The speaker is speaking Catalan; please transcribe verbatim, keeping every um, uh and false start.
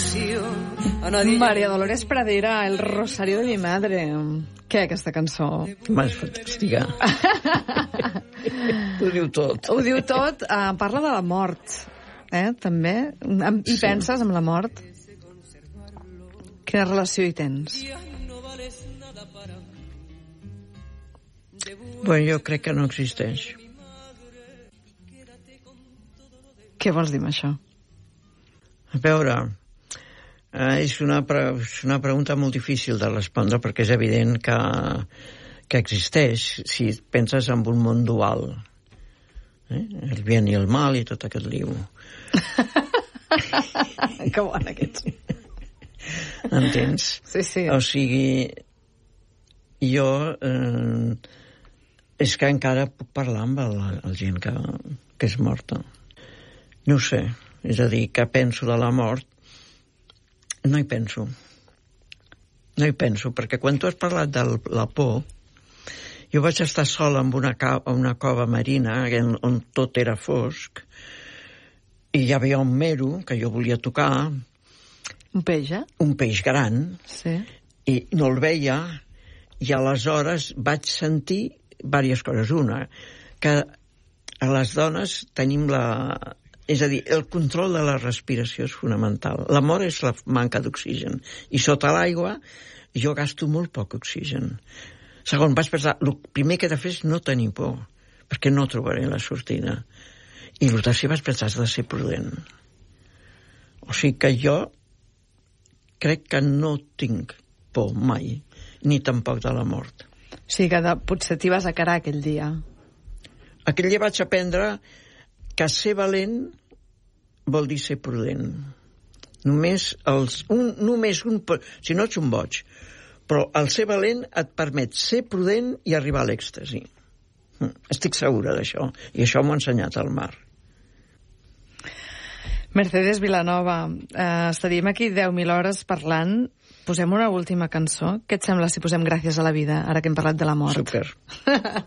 María Dolores Pradera, El Rosario de mi madre. Què, aquesta cançó? M'has fantàstica. Ho diu tot. Ho diu tot. Uh, parla de la mort, eh, també. I sí. Penses en la mort? Quina relació hi tens? Bueno, jo crec que no existeix. Què vols dir amb això? A veure, eh, és, una pre és una pregunta molt difícil de respondre perquè és evident que, que existeix si penses en un món dual. Eh? El bien i el mal i tot aquest liu. Que bon, aquests. Entens? Sí, sí. O sigui, jo... Eh, és que encara puc parlar amb el, el gent que, que és morta. No ho sé. És a dir, que penso de la mort, no hi penso. No hi penso, perquè quan tu has parlat de la por, jo vaig estar sola en una, una cova marina on, on tot era fosc, i hi havia un mero que jo volia tocar. Un peix, eh? Un peix gran. Sí. I no el veia, i aleshores vaig sentir diverses coses. Una, que a les dones tenim la... És a dir, el control de la respiració és fonamental. La mort és la manca d'oxigen. I sota l'aigua jo gasto molt poc oxigen. Segon, vaig pensar, el primer que he de fer és no tenir por, perquè no trobaré la sortida. I el tercer vaig pensar, has de ser prudent. O sigui que jo crec que no tinc por mai, ni tampoc de la mort. O sigui que de, potser t'hi vas a carar aquell dia. Aquell dia vaig aprendre que ser valent vol dir ser prudent. Només, els, un, només un... Si no ets un boig. Però el ser valent et permet ser prudent i arribar a l'èxtasi. Estic segura d'això. I això m'ho ha ensenyat el mar. Mercedes Vilanova, eh, estaríem aquí deu mil hores parlant. Posem una última cançó. Què et sembla si posem Gràcies a la vida, ara que hem parlat de la mort? Super.